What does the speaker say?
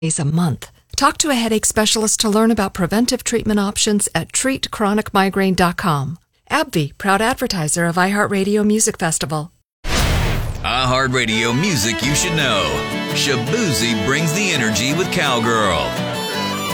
a month. Talk to a headache specialist to learn about preventive treatment options at treatchronicmigraine.com. AbbVie, proud advertiser of iHeartRadio Music Festival. iHeartRadio music you should know. Shaboozey brings the energy with Cowgirl.